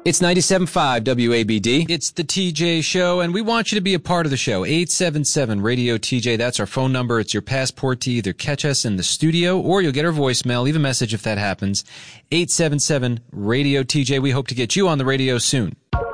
It's 97.5 WABD. It's the TJ Show, and we want you to be a part of the show. 877-RADIO-TJ. That's our phone number. It's your passport to either catch us in the studio or you'll get our voicemail. Leave a message if that happens. 877-RADIO-TJ. We hope to get you on the radio soon.